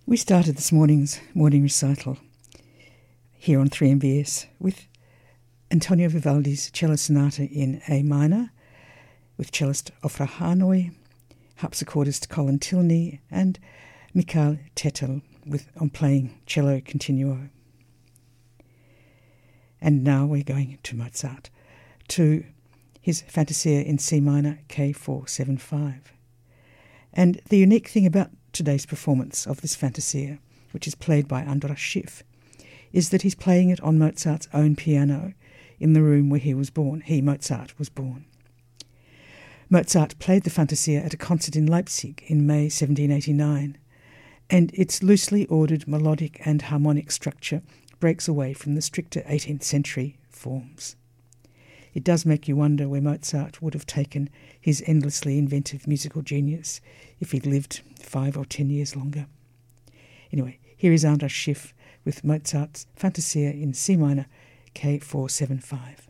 We started this morning's morning recital here on 3MBS with Antonio Vivaldi's Cello Sonata in A minor, with cellist Ofra Hanoi, harpsichordist Colin Tilney, and Mikhail Tetel on playing cello continuo. And now we're going to Mozart, to his Fantasia in C minor, K475. And the unique thing about today's performance of this Fantasia, which is played by Andras Schiff, is that he's playing it on Mozart's own piano in the room where he was born. Mozart, was born. Mozart played the Fantasia at a concert in Leipzig in May 1789, and its loosely ordered melodic and harmonic structure breaks away from the stricter 18th century forms. It does make you wonder where Mozart would have taken his endlessly inventive musical genius if he'd lived 5 or 10 years longer. Anyway, here is Andras Schiff with Mozart's Fantasia in C minor, K475.